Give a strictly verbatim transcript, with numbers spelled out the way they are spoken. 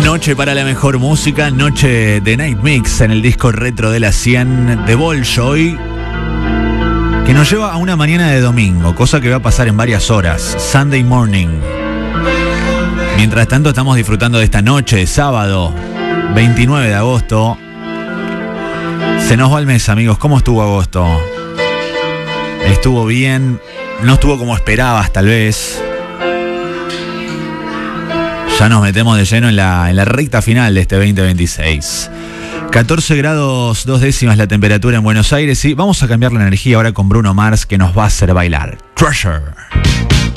Noche para la mejor música, noche de Night Mix en el disco retro de la cien de Bolshoi, que nos lleva a una mañana de domingo, cosa que va a pasar en varias horas, Sunday morning. Mientras tanto estamos disfrutando de esta noche de sábado, veintinueve de agosto. Se nos va el mes, amigos. ¿Cómo estuvo agosto? Estuvo bien, no estuvo como esperabas tal vez. Ya nos metemos de lleno en la, en la recta final de este veinte veintiséis. catorce grados dos décimas la temperatura en Buenos Aires y vamos a cambiar la energía ahora con Bruno Mars, que nos va a hacer bailar. Treasure.